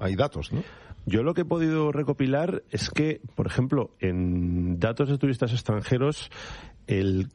hay datos, ¿no? Yo lo que he podido recopilar es que, por ejemplo, en datos de turistas extranjeros, el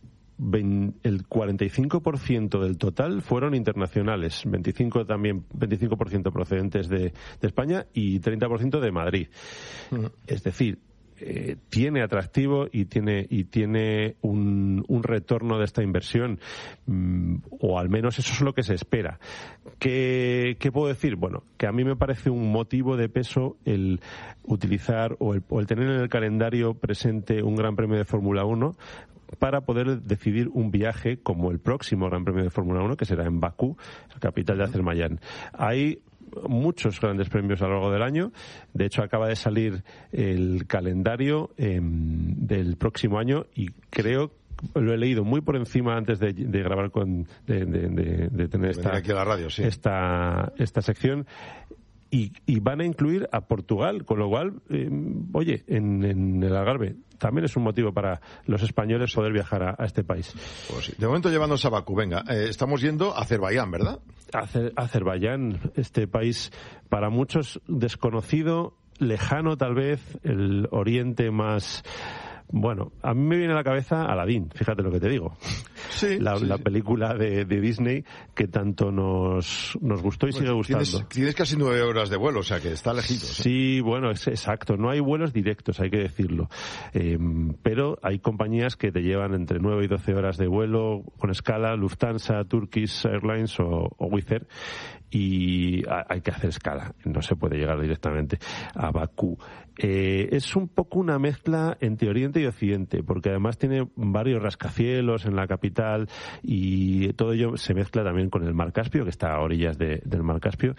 45% del total fueron internacionales, 25% procedentes de España y 30% de Madrid. Es decir, tiene atractivo y tiene un retorno de esta inversión, o al menos eso es lo que se espera. ¿Qué puedo decir? Bueno, que a mí me parece un motivo de peso el utilizar o el tener en el calendario presente un Gran Premio de Fórmula 1 para poder decidir un viaje como el próximo Gran Premio de Fórmula 1, que será en Bakú, la capital de Azerbaiyán. Hay muchos grandes premios a lo largo del año. De hecho, acaba de salir el calendario del próximo año y creo, lo he leído muy por encima antes de grabar de tener aquí a la radio, sí. esta sección. Y van a incluir a Portugal, con lo cual, oye, en el Algarve también es un motivo para los españoles poder viajar a este país. Pues sí. De momento llevándose a Bakú, venga, estamos yendo a Azerbaiyán, ¿verdad? Azerbaiyán, este país para muchos desconocido, lejano tal vez, el oriente más... Bueno, a mí me viene a la cabeza Aladín, fíjate lo que te digo. Sí, la película de Disney que tanto nos gustó y sigue gustando. Tienes casi 9 horas de vuelo, o sea que está lejito. Sí, bueno, es exacto. No hay vuelos directos, hay que decirlo. Pero hay compañías que te llevan entre 9 y 12 horas de vuelo con escala, Lufthansa, Turkish Airlines o Wizz Air. Y hay que hacer escala, no se puede llegar directamente a Bakú. Es un poco una mezcla entre Oriente y Occidente, porque además tiene varios rascacielos en la capital y todo ello se mezcla también con el Mar Caspio, que está a orillas del Mar Caspio,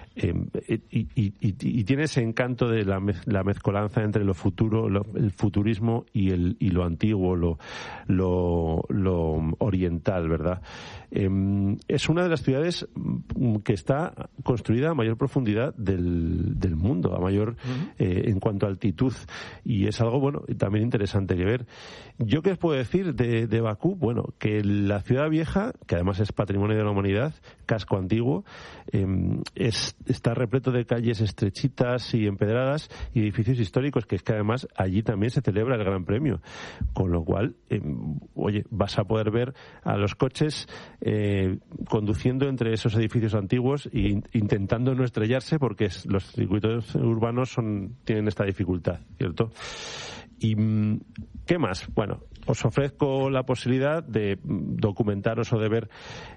y tiene ese encanto de la mezcolanza entre lo futuro, el futurismo y lo antiguo, lo oriental, ¿verdad? Es una de las ciudades que está construida a mayor profundidad del mundo, a mayor en cuanto a altitud, y es algo bueno también interesante que ver. ¿Yo qué os puedo decir de Bakú? Bueno, que la ciudad vieja, que además es patrimonio de la humanidad, casco antiguo, está repleto de calles estrechitas y empedradas y edificios históricos, que es que además allí también se celebra el Gran Premio, con lo cual oye, vas a poder ver a los coches conduciendo entre esos edificios antiguos e intentando no estrellarse, porque los circuitos urbanos tienen esta dificultad, ¿cierto? ¿Y qué más? Bueno, os ofrezco la posibilidad de documentaros o de ver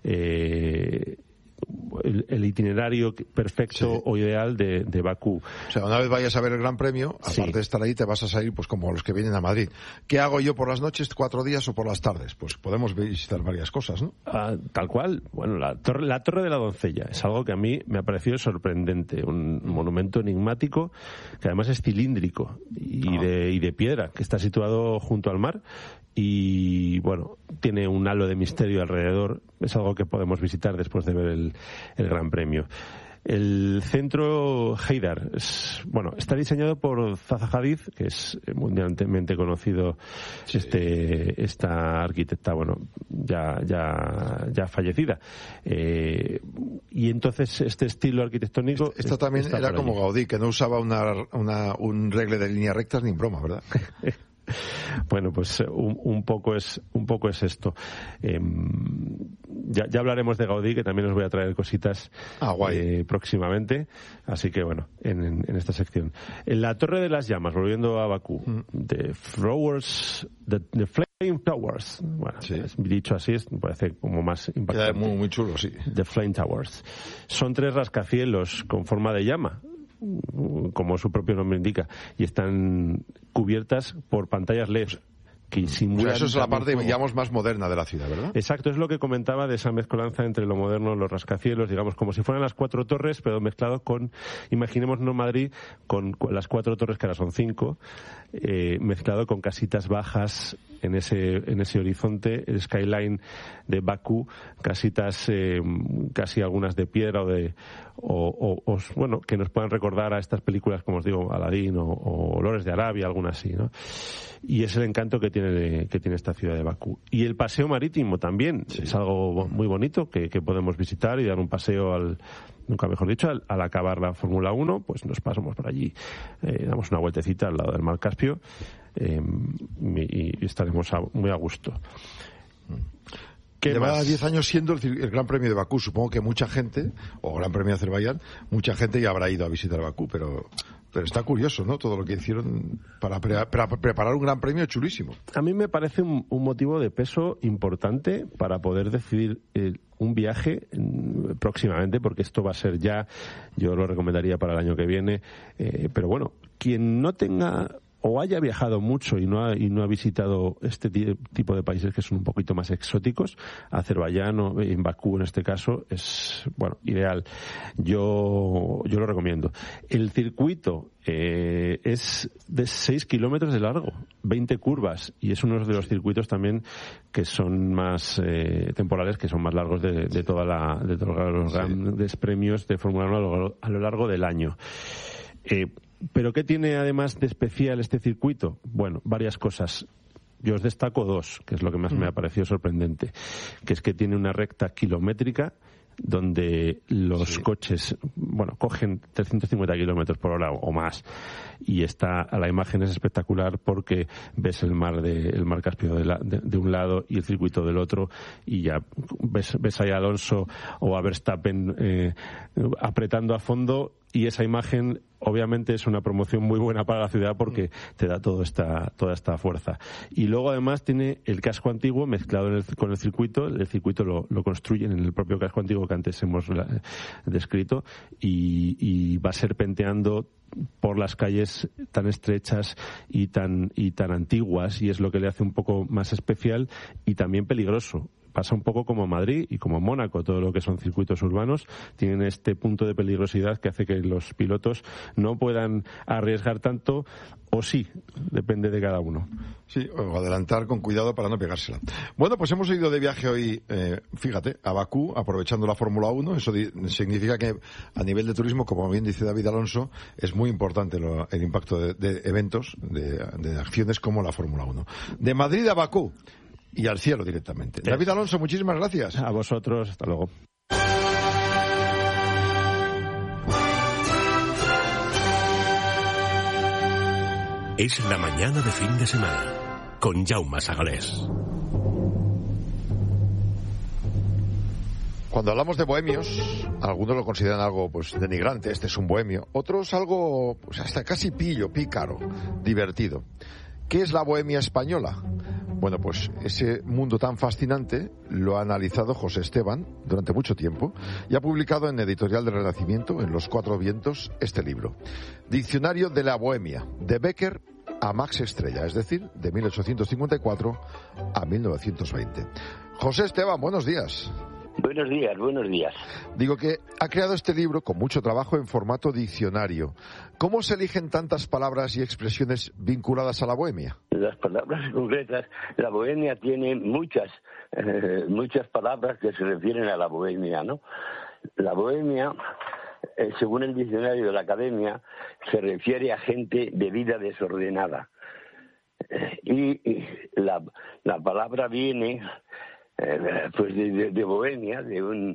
el itinerario perfecto o ideal de Bakú. O sea, una vez vayas a ver el Gran Premio, aparte de estar ahí, te vas a salir pues como los que vienen a Madrid. ¿Qué hago yo por las noches, 4 días o por las tardes? Pues podemos visitar varias cosas, ¿no? Tal cual. Bueno, la Torre de la Doncella es algo que a mí me ha parecido sorprendente. Un monumento enigmático que además es cilíndrico y de piedra, que está situado junto al mar. Y bueno, tiene un halo de misterio alrededor. Es algo que podemos visitar después de ver el Gran Premio. El centro Heydar está diseñado por Zaha Hadid, que es mundialmente conocido, esta arquitecta, ya fallecida. Y entonces este estilo arquitectónico... Esto también era como Gaudí, que no usaba un regle de líneas rectas ni en broma, ¿verdad? Bueno, pues un poco es esto. Ya hablaremos de Gaudí, que también os voy a traer cositas próximamente. Así que bueno, en esta sección. En la Torre de las Llamas, volviendo a Bakú, The Flame Towers. Bueno, dicho así, me parece como más impactante. Muy, muy chulo, sí. The Flame Towers. Son 3 rascacielos con forma de llama, como su propio nombre indica, y están cubiertas por pantallas LED que simulan... eso es la parte, digamos, más moderna de la ciudad, ¿verdad? Exacto, es lo que comentaba de esa mezcolanza entre lo moderno, los rascacielos, digamos, como si fueran las 4 torres, pero mezclado con, imaginémonos Madrid, con las 4 torres, que ahora son 5, mezclado con casitas bajas en ese horizonte, el skyline de Bakú, casitas casi algunas de piedra que nos puedan recordar a estas películas, como os digo, Aladín o Lores de Arabia, algunas así, ¿no? Y es el encanto que tiene tiene esta ciudad de Bakú. Y el paseo marítimo también es algo muy bonito que podemos visitar y dar un paseo nunca mejor dicho, al acabar la Fórmula 1, pues nos pasamos por allí, damos una vueltecita al lado del Mar Caspio y estaremos muy a gusto. Lleva 10 años siendo el Gran Premio de Bakú. Supongo que mucha gente, o Gran Premio de Azerbaiyán, mucha gente ya habrá ido a visitar Bakú, pero está curioso, ¿no? Todo lo que hicieron para preparar un Gran Premio chulísimo. A mí me parece un motivo de peso importante para poder decidir un viaje próximamente, porque esto va a ser ya, yo lo recomendaría para el año que viene, pero bueno, quien no tenga o haya viajado mucho y no ha visitado este tipo de países que son un poquito más exóticos, Azerbaiyán o en Bakú en este caso es, bueno, ideal. Yo lo recomiendo. El circuito es de 6 kilómetros de largo, 20 curvas, y es uno de los circuitos también que son más temporales, que son más largos de todos los grandes premios de Fórmula 1 a lo largo del año. ¿Pero qué tiene además de especial este circuito? Bueno, varias cosas. Yo os destaco dos, que es lo que más me ha parecido sorprendente, que es que tiene una recta kilométrica donde los coches, bueno, cogen 350 kilómetros por hora o más, y la imagen es espectacular porque ves el mar Caspio de un lado y el circuito del otro, y ya ves ahí a Alonso o a Verstappen apretando a fondo, y esa imagen obviamente es una promoción muy buena para la ciudad porque te da toda esta fuerza. Y luego además tiene el casco antiguo mezclado con el circuito. El circuito lo construyen en el propio casco antiguo que antes hemos descrito, y va serpenteando por las calles tan estrechas y tan antiguas, y es lo que le hace un poco más especial y también peligroso. Pasa un poco como Madrid y como Mónaco, todo lo que son circuitos urbanos tienen este punto de peligrosidad que hace que los pilotos no puedan arriesgar tanto, o sí, depende de cada uno. Sí, o adelantar con cuidado para no pegársela. Bueno, pues hemos ido de viaje hoy, fíjate, a Bakú, aprovechando la Fórmula 1. Eso significa que a nivel de turismo, como bien dice David Alonso, es muy importante el impacto de eventos, de acciones como la Fórmula 1. De Madrid a Bakú y al cielo directamente. David Alonso, muchísimas gracias. A vosotros, hasta luego. Es la mañana de fin de semana con Jaume Sagalés. Cuando hablamos de bohemios, algunos lo consideran algo pues denigrante, este es un bohemio, otros algo pues hasta casi pícaro, divertido. ¿Qué es la bohemia española? Bueno, pues ese mundo tan fascinante lo ha analizado José Esteban durante mucho tiempo y ha publicado en Editorial del Renacimiento, en Los Cuatro Vientos, este libro. Diccionario de la Bohemia, de Bécquer a Max Estrella, es decir, de 1854 a 1920. José Esteban, buenos días. Buenos días, buenos días. Digo que ha creado este libro con mucho trabajo en formato diccionario. ¿Cómo se eligen tantas palabras y expresiones vinculadas a la bohemia? Las palabras concretas, la bohemia tiene muchas palabras que se refieren a la bohemia, ¿no? La bohemia, según el diccionario de la Academia, se refiere a gente de vida desordenada. Y la palabra viene pues de Bohemia, de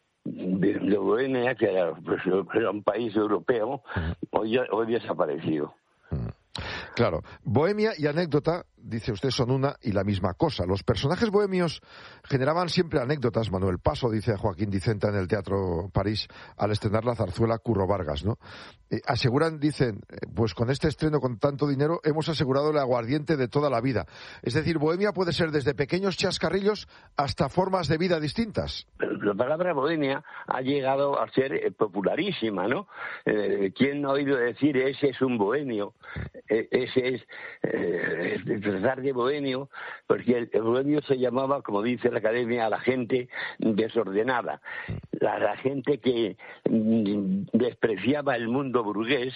Bohemia, que era un país europeo, hoy desaparecido. Claro, bohemia y anécdota, dice usted, son una y la misma cosa. Los personajes bohemios generaban siempre anécdotas. Manuel Paso, dice Joaquín Dicenta en el Teatro París, al estrenar la zarzuela Curro Vargas, ¿no? Aseguran, dicen, pues con este estreno, con tanto dinero, hemos asegurado el aguardiente de toda la vida. Es decir, bohemia puede ser desde pequeños chascarrillos hasta formas de vida distintas. La palabra bohemia ha llegado a ser popularísima, ¿no? ¿Quién no ha oído decir ese es un bohemio? Ese es tratar de bohemio, porque el bohemio se llamaba, como dice la Academia, a la gente desordenada, la gente que despreciaba el mundo burgués,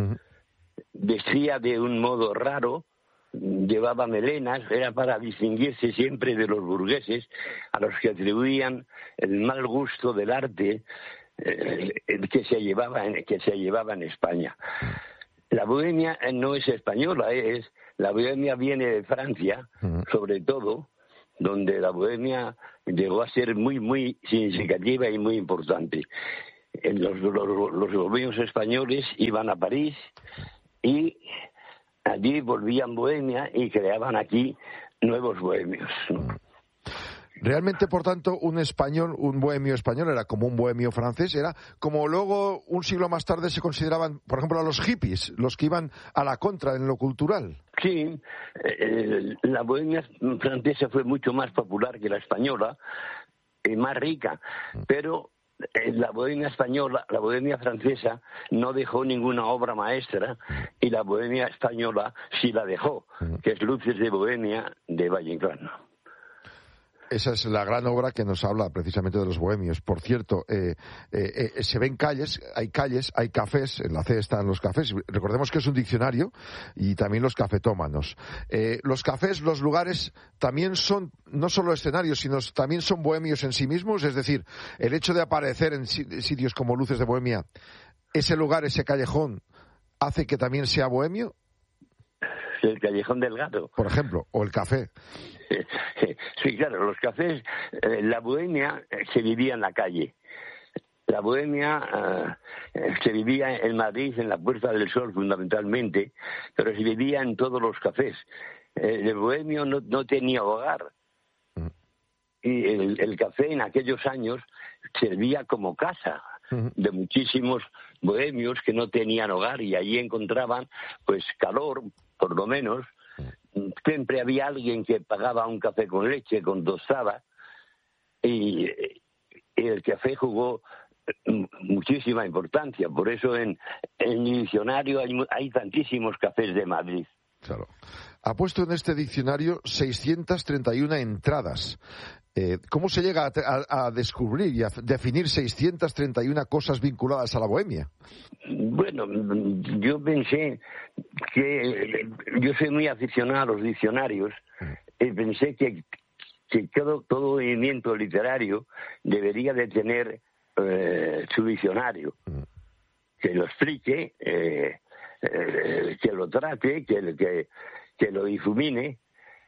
vestía de un modo raro, llevaba melenas, era para distinguirse siempre de los burgueses, a los que atribuían el mal gusto del arte que se llevaba en España. La bohemia no es española, la bohemia viene de Francia, sobre todo, donde la bohemia llegó a ser muy, muy significativa y muy importante. Los bohemios españoles iban a París y allí volvían bohemia y creaban aquí nuevos bohemios, ¿no? Realmente, por tanto, un bohemio español era como un bohemio francés, era como luego, un siglo más tarde, se consideraban, por ejemplo, a los hippies, los que iban a la contra en lo cultural. Sí, la bohemia francesa fue mucho más popular que la española, y más rica, pero la bohemia española, la bohemia francesa no dejó ninguna obra maestra, y la bohemia española sí la dejó, que es Luces de Bohemia de Valle Inclán. Esa es la gran obra que nos habla precisamente de los bohemios. Por cierto, se ven calles, hay cafés, en la C están los cafés. Recordemos que es un diccionario, y también los cafetómanos. Los cafés, los lugares, también son no solo escenarios, sino también son bohemios en sí mismos. Es decir, el hecho de aparecer en sitios como Luces de Bohemia, ese lugar, ese callejón, hace que también sea bohemio. El Callejón del Gato, por ejemplo, o el café. Sí, claro, los cafés, la bohemia se vivía en la calle. La bohemia se vivía en Madrid, en la Puerta del Sol fundamentalmente, pero se vivía en todos los cafés. El bohemio no tenía hogar. Y el café en aquellos años servía como casa de muchísimos bohemios que no tenían hogar, y allí encontraban pues calor, por lo menos. Siempre había alguien que pagaba un café con leche, con tostada, y el café jugó muchísima importancia. Por eso en mi diccionario hay tantísimos cafés de Madrid. Claro. Ha puesto en este diccionario 631 entradas. ¿Cómo se llega a descubrir y a definir 631 cosas vinculadas a la bohemia? Bueno, yo pensé que yo soy muy aficionado a los diccionarios, y pensé que todo movimiento literario debería de tener su diccionario, que lo explique, que lo trate, que lo difumine.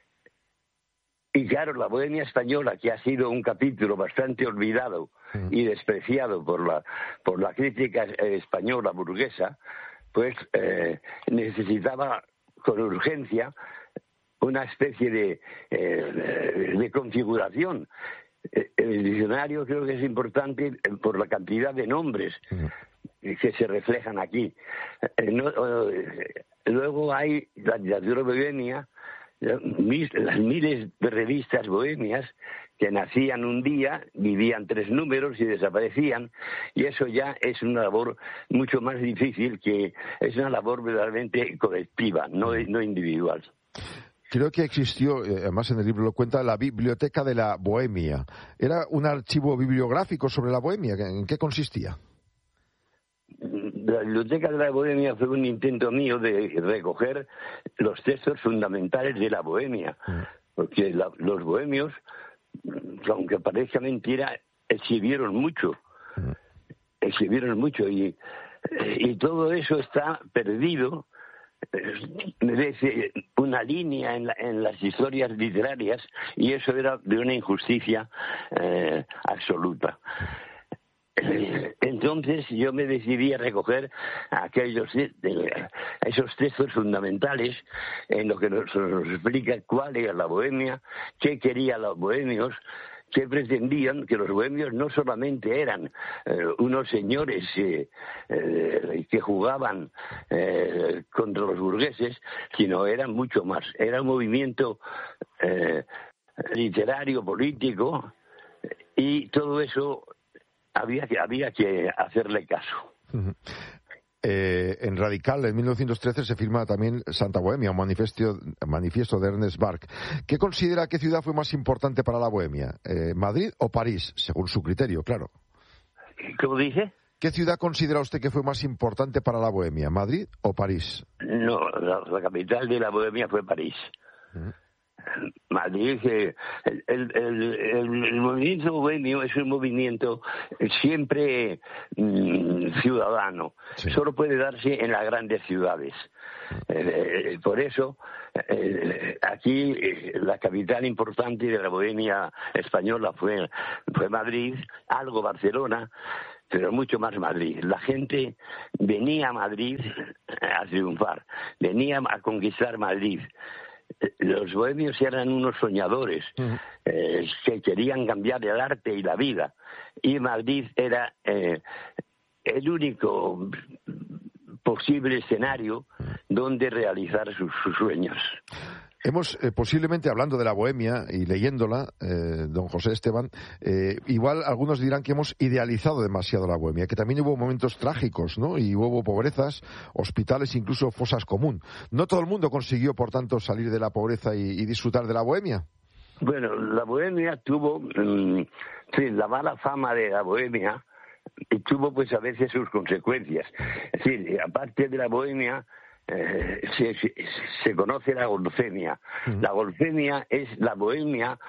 Y claro, la bohemia española, que ha sido un capítulo bastante olvidado y despreciado por la crítica española burguesa, pues necesitaba con urgencia una especie de configuración. El diccionario creo que es importante por la cantidad de nombres que se reflejan aquí. Luego hay la literatura bohemia, las miles de revistas bohemias que nacían un día, vivían 3 números y desaparecían, y eso ya es una labor mucho más difícil, que es una labor verdaderamente colectiva, no individual. Creo que existió, además en el libro lo cuenta, la Biblioteca de la Bohemia. ¿Era un archivo bibliográfico sobre la bohemia? ¿En qué consistía? La Biblioteca de la Bohemia fue un intento mío de recoger los textos fundamentales de la bohemia, porque los bohemios, aunque parezca mentira, escribieron mucho, y todo eso está perdido. Merece una línea en las historias literarias, y eso era de una injusticia absoluta. Entonces yo me decidí a recoger esos textos fundamentales en lo que nos explica cuál era la bohemia, qué querían los bohemios, que pretendían, que los bohemios no solamente eran unos señores que jugaban contra los burgueses, sino eran mucho más. Era un movimiento literario, político, y todo eso había que hacerle caso. En Radical, en 1913, se firma también Santa Bohemia, un manifiesto de Ernest Bark. ¿Qué considera qué ciudad fue más importante para la bohemia? ¿Madrid o París? Según su criterio, claro. ¿Cómo dice? ¿Qué ciudad considera usted que fue más importante para la bohemia? ¿Madrid o París? No, la capital de la bohemia fue París. Madrid, el movimiento bohemio es un movimiento siempre ciudadano. Sí. Solo puede darse en las grandes ciudades. Por eso, aquí la capital importante de la bohemia española fue Madrid, algo Barcelona, pero mucho más Madrid. La gente venía a Madrid a triunfar, venía a conquistar Madrid. Los bohemios eran unos soñadores que querían cambiar el arte y la vida. Y Madrid era el único posible escenario donde realizar sus sueños. Hemos, posiblemente hablando de la bohemia y leyéndola, don José Esteban, igual algunos dirán que hemos idealizado demasiado la bohemia, que también hubo momentos trágicos, ¿no? Y hubo pobrezas, hospitales, incluso fosas común. ¿No todo el mundo consiguió, por tanto, salir de la pobreza y disfrutar de la bohemia? Bueno, la bohemia tuvo, la mala fama de la bohemia y tuvo pues a veces sus consecuencias. Es decir, aparte de la bohemia, se conoce la golfemia. La golfemia es la bohemia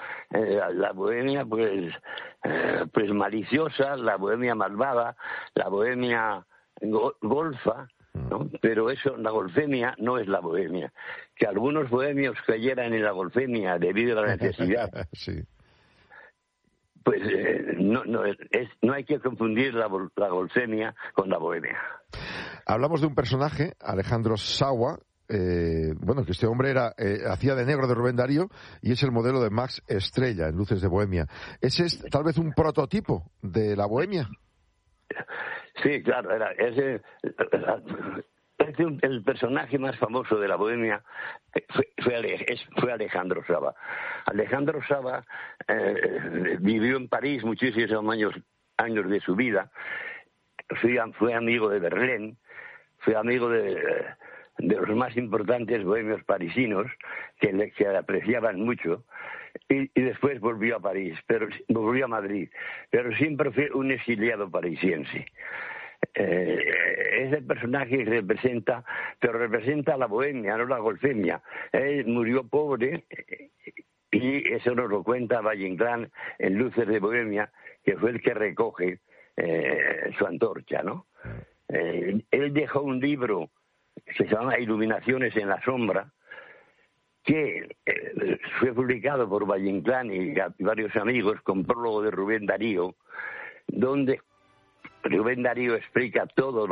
pues maliciosa, la bohemia malvada, la bohemia golfa, ¿no? Pero eso, la golfemia no es la bohemia. Que algunos bohemios cayeran en la golfemia debido a la necesidad. Sí. Pues no hay que confundir la golfemia con la bohemia. Hablamos de un personaje, Alejandro Sawa, que este hombre hacía de negro de Rubén Darío y es el modelo de Max Estrella en Luces de Bohemia. ¿Ese es tal vez un prototipo de la bohemia? Sí, claro, el personaje más famoso de la bohemia fue Alejandro Sawa. Alejandro Sawa vivió en París muchísimos años de su vida. Fue amigo de Verlaine, fue amigo de los más importantes bohemios parisinos que le apreciaban mucho, y después volvió a Madrid, pero siempre fue un exiliado parisiense. Es el personaje que representa a la bohemia, no la golfemia. Él murió pobre y eso nos lo cuenta Valle Inclán en Luces de Bohemia, que fue el que recoge su antorcha, ¿no? Él dejó un libro que se llama Iluminaciones en la sombra, que fue publicado por Valle Inclán y varios amigos con prólogo de Rubén Darío, donde Rubén Darío explica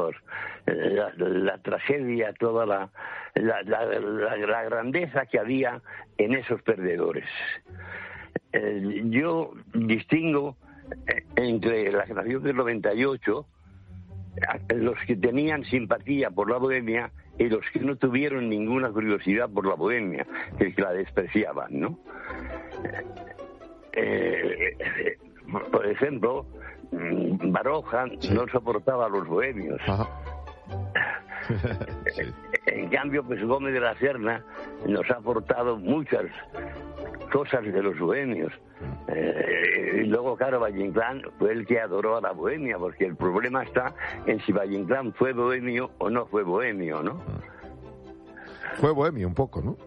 la tragedia, toda la grandeza que había en esos perdedores. Yo distingo entre la generación del 98, los que tenían simpatía por la bohemia y los que no tuvieron ninguna curiosidad por la bohemia, que la despreciaban, ¿no? Por ejemplo, Baroja no soportaba a los bohemios. Sí. En cambio, pues Gómez de la Serna nos ha aportado muchas cosas de los bohemios. Y luego, claro, Valle Inclán fue el que adoró a la bohemia, porque el problema está en si Valle Inclán fue bohemio o no fue bohemio, ¿no? Fue bohemio un poco, ¿no?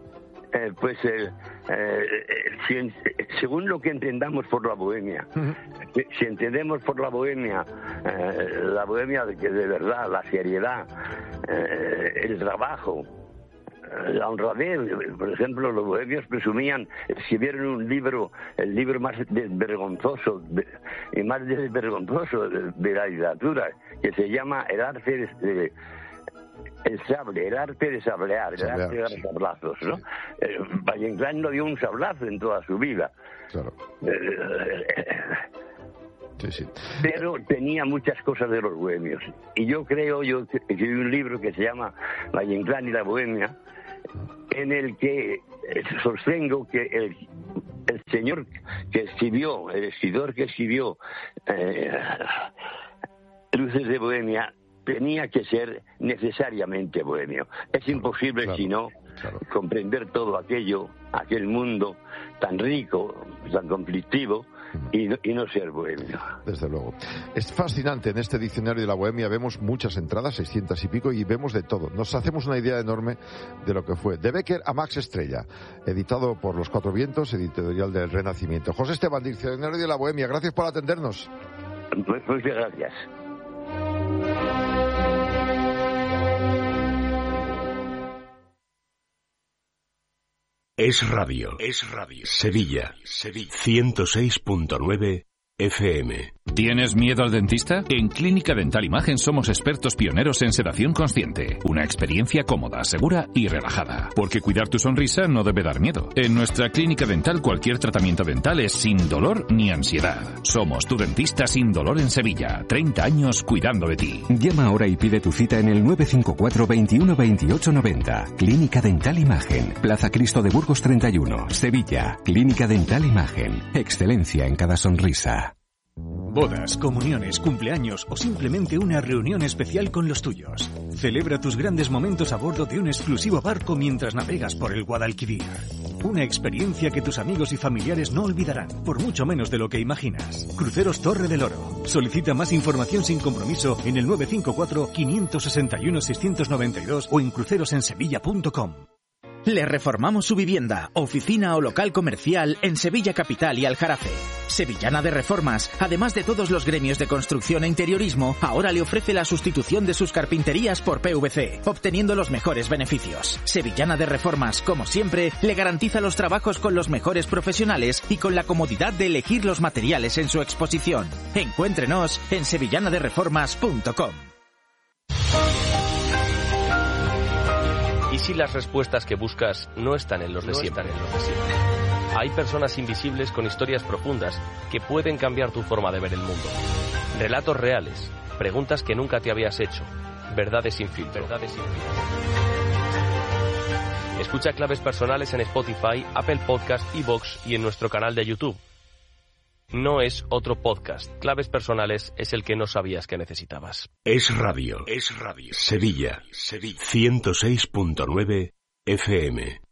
Según lo que entendamos por la bohemia, si entendemos por la bohemia que de verdad, la seriedad, el trabajo, la honradez. Por ejemplo, los bohemios escribieron un libro, el libro más vergonzoso y más desvergonzoso de la literatura, que se llama El arte de sablear, el arte de dar sablazos, ¿no? Sí. Valle Inclán no dio un sablazo en toda su vida. Claro. Sí. Pero tenía muchas cosas de los bohemios. Y yo escribí un libro que se llama Valle Inclán y la bohemia, en el que sostengo que el señor que escribió, el escritor que escribió Luces de Bohemia, tenía que ser necesariamente bohemio. Es imposible, claro, si no, comprender todo aquel mundo tan rico, tan conflictivo, y no ser bohemio. Desde luego. Es fascinante, en este diccionario de la bohemia vemos muchas entradas, 600 y pico, y vemos de todo. Nos hacemos una idea enorme de lo que fue. De Bécquer a Max Estrella, editado por Los Cuatro Vientos, editorial del Renacimiento. José Esteban, diccionario de la bohemia, gracias por atendernos. Muchas gracias. Es Radio. Sevilla. 106.9 FM. ¿Tienes miedo al dentista? En Clínica Dental Imagen somos expertos pioneros en sedación consciente. Una experiencia cómoda, segura y relajada. Porque cuidar tu sonrisa no debe dar miedo. En nuestra clínica dental cualquier tratamiento dental es sin dolor ni ansiedad. Somos tu dentista sin dolor en Sevilla. 30 años cuidando de ti. Llama ahora y pide tu cita en el 954 21 28 90. Clínica Dental Imagen. Plaza Cristo de Burgos 31, Sevilla. Clínica Dental Imagen. Excelencia en cada sonrisa. Bodas, comuniones, cumpleaños o simplemente una reunión especial con los tuyos. Celebra tus grandes momentos a bordo de un exclusivo barco mientras navegas por el Guadalquivir. Una experiencia que tus amigos y familiares no olvidarán, por mucho menos de lo que imaginas. Cruceros Torre del Oro. Solicita más información sin compromiso en el 954-561-692 o en crucerosensevilla.com. Le reformamos su vivienda, oficina o local comercial en Sevilla Capital y Aljarafe. Sevillana de Reformas, además de todos los gremios de construcción e interiorismo, ahora le ofrece la sustitución de sus carpinterías por PVC, obteniendo los mejores beneficios. Sevillana de Reformas, como siempre, le garantiza los trabajos con los mejores profesionales y con la comodidad de elegir los materiales en su exposición. Encuéntrenos en sevillanadereformas.com. ¿Y si las respuestas que buscas no están en los de siempre? Hay personas invisibles con historias profundas que pueden cambiar tu forma de ver el mundo. Relatos reales, preguntas que nunca te habías hecho, verdades sin filtro. Escucha Claves Personales en Spotify, Apple Podcast, iVoox y en nuestro canal de YouTube. No es otro podcast. Claves Personales es el que no sabías que necesitabas. Es Radio. Sevilla. 106.9 FM.